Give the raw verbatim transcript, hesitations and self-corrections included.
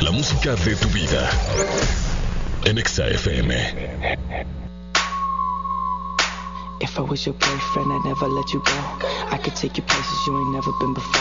La música de tu vida en Exa F M. If I was your boyfriend, I'd never let you go. I could take you places you ain't never been before.